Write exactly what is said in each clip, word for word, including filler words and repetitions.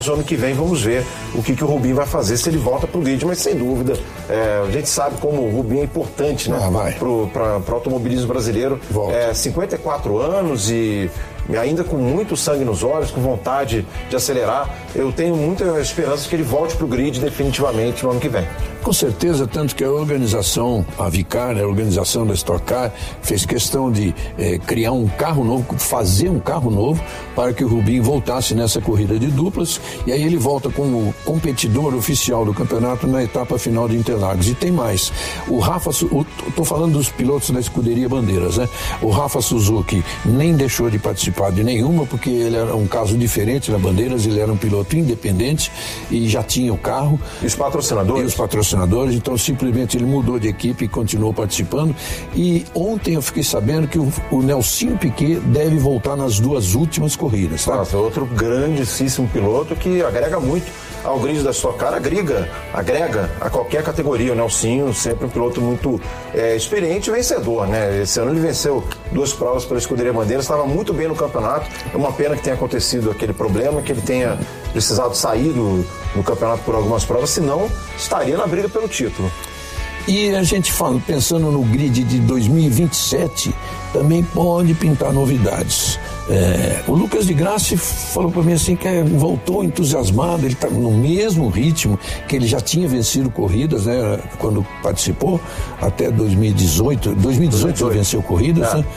ano que vem vamos ver o que, que o Rubinho vai fazer, se ele volta para o grid, mas sem dúvida, é, a gente sabe como o Rubinho é importante, né, ah, para o automobilismo brasileiro. É, cinquenta e quatro anos e ainda com muito sangue nos olhos, com vontade de acelerar. Eu tenho muita esperança que ele volte para o grid definitivamente no ano que vem. Com certeza, tanto que a organização, a Vicar, a organização da Stock Car, fez questão de eh, criar um carro novo, fazer um carro novo para que o Rubinho voltasse nessa corrida de duplas, e aí ele volta como competidor oficial do campeonato na etapa final de Interlagos. E tem mais, o Rafa, estou falando dos pilotos da escuderia Bandeiras, né? O Rafa Suzuki nem deixou de participar de nenhuma, porque ele era um caso diferente na Bandeiras, ele era um piloto independente e já tinha o carro. E os patrocinadores? E os patrocinadores. Então simplesmente ele mudou de equipe e continuou participando. E ontem eu fiquei sabendo que o, o Nelsinho Piquet deve voltar nas duas últimas corridas, tá? Nossa, outro grandíssimo piloto que agrega muito ao grid da Stock Car, agrega, agrega a qualquer categoria. O Nelsinho, sempre um piloto muito é, experiente e vencedor, né? Esse ano ele venceu duas provas pela escuderia Bandeiras, estava muito bem no campeonato. É uma pena que tenha acontecido aquele problema, que ele tenha precisado sair do, do campeonato por algumas provas, senão estaria na briga pelo título. E a gente fala, pensando no grid de dois mil e vinte e sete, também pode pintar novidades. É, o Lucas de Grassi falou para mim assim que voltou entusiasmado, ele está no mesmo ritmo que ele já tinha vencido corridas, né, quando participou, até dois mil e dezoito. dois mil e dezoito ele venceu corridas, é. né?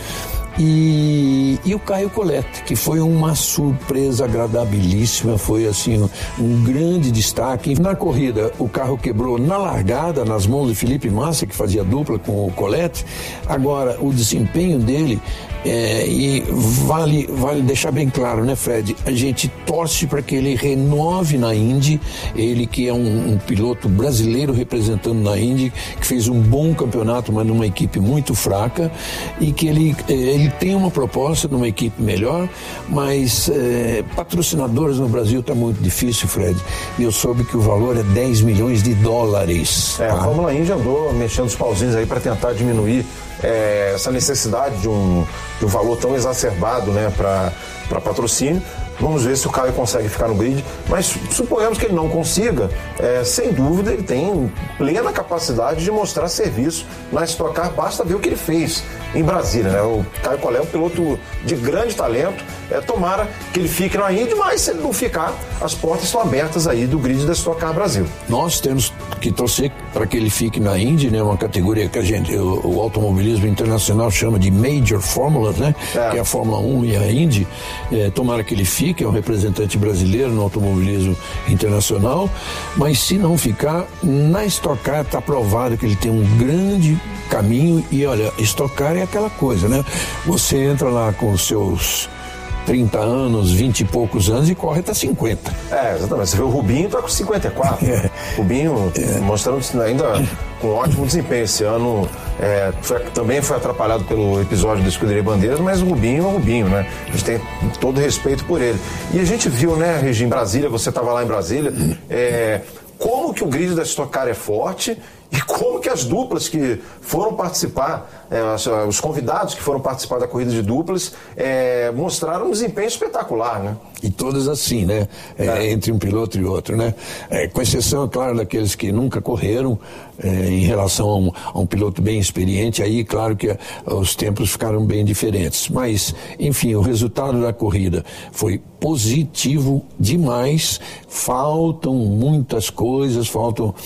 E, e o Caio Collet, que foi uma surpresa agradabilíssima, foi assim um, um grande destaque. Na corrida, o carro quebrou na largada, nas mãos de Felipe Massa, que fazia dupla com o Collet. Agora, o desempenho dele, é, e vale, vale deixar bem claro, né, Fred? A gente torce para que ele renove na Indy, ele que é um, um piloto brasileiro representando na Indy, que fez um bom campeonato, mas numa equipe muito fraca, e que ele, ele tem uma proposta numa equipe melhor, mas é, patrocinadores no Brasil está muito difícil, Fred, e eu soube que o valor é dez milhões de dólares. É, tá? A Fórmula Indy andou mexendo os pauzinhos aí para tentar diminuir é, essa necessidade de um, de um valor tão exacerbado, né, para patrocínio. Vamos ver se o Caio consegue ficar no grid, mas suponhamos que ele não consiga, é, sem dúvida ele tem plena capacidade de mostrar serviço na Stock Car, basta ver o que ele fez em Brasília, né? O Caio Collet é um piloto de grande talento, é, tomara que ele fique na Indy, mas se ele não ficar, as portas estão abertas aí do grid da Stock Car Brasil. Nós temos que torcer para que ele fique na Indy, né? Uma categoria que a gente, o, o automobilismo internacional chama de Major Formulas, né? É. Que é a Fórmula um e a Indy. É, tomara que ele fique, é um representante brasileiro no automobilismo internacional, mas se não ficar, na Stock Car está provado que ele tem um grande caminho. E olha, Stock Car é aquela coisa, né? Você entra lá com os seus trinta anos, vinte e poucos anos e corre até cinquenta. É, exatamente. Você vê o Rubinho tá com cinquenta e quatro. É. Rubinho é. mostrando ainda com ótimo desempenho esse ano. É, foi, também foi atrapalhado pelo episódio da Escuderia Bandeiras, mas o Rubinho é o Rubinho, né? A gente tem todo respeito por ele. E a gente viu, né, Regi, em Brasília, você estava lá em Brasília, é, como que o grid da Stock Car é forte e como que as duplas que foram participar, é, os convidados que foram participar da corrida de duplas, é, mostraram um desempenho espetacular, né? E todas assim, né? É, é. Entre um piloto e outro, né? É, com exceção, é claro, daqueles que nunca correram, é, em relação a um, a um piloto bem experiente, aí, claro que os tempos ficaram bem diferentes. Mas, enfim, o resultado da corrida foi positivo demais. Faltam muitas coisas, faltam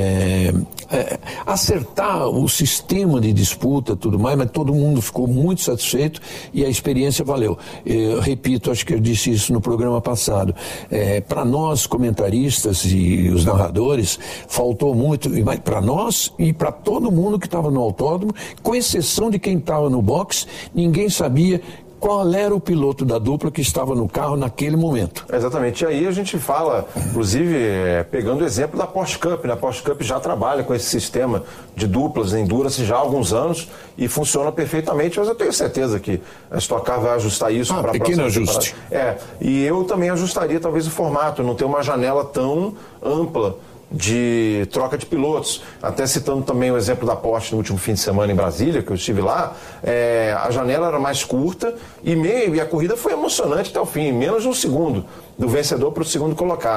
é, é, acertar o sistema de disputa, tudo mais, mas todo mundo ficou muito satisfeito e a experiência valeu. Eu repito, acho que eu disse isso no programa passado, é, para nós comentaristas e os narradores faltou muito, mas para nós e para todo mundo que estava no autódromo, com exceção de quem estava no box, ninguém sabia qual era o piloto da dupla que estava no carro naquele momento. Exatamente, e aí a gente fala, inclusive, é, pegando o exemplo da Porsche Cup, né? A Porsche Cup já trabalha com esse sistema de duplas em Endurance já há alguns anos e funciona perfeitamente, mas eu tenho certeza que a Stock Car vai ajustar isso ah, para a pequeno ajuste. É, e eu também ajustaria talvez o formato, não ter uma janela tão ampla de troca de pilotos. Até citando também o exemplo da Porsche no último fim de semana em Brasília, que eu estive lá, é, a janela era mais curta e, meio, e a corrida foi emocionante até o fim, menos de um segundo do vencedor para o segundo colocado.